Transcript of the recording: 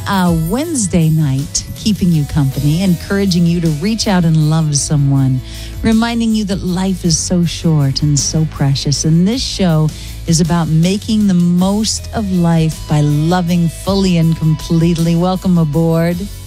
a Wednesday night, keeping you company, encouraging you to reach out and love someone, reminding you that life is so short and so precious. And this show is about making the most of life by loving fully and completely. Welcome aboard.